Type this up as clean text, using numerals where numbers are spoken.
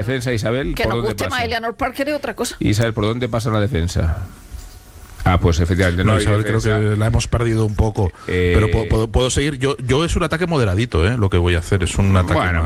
defensa, Isabel? Que ¿Por nos dónde guste pasa? más Eleanor Parker es otra cosa. Isabel, ¿por dónde pasa la defensa? Ah, pues efectivamente no hay Isabel, defensa. creo que la hemos perdido un poco. Pero puedo seguir. Yo es un ataque moderadito, lo que voy a hacer. Es un ataque. Bueno,